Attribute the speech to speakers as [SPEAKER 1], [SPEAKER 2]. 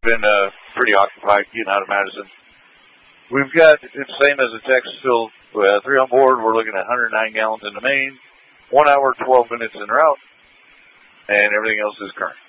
[SPEAKER 1] been pretty occupied getting out of Madison. We've got, it's the same as the Texas field, 3 on board. We're looking at 109 gallons in the main, 1 hour, 12 minutes en route, and everything else is current.